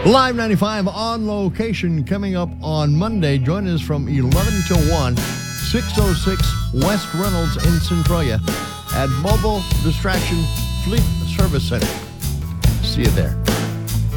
Live 95 on location coming up on Monday. Join us from 11 till 1, 606 West Reynolds in Centralia at Mobile Distraction Fleet Service Center. See you there.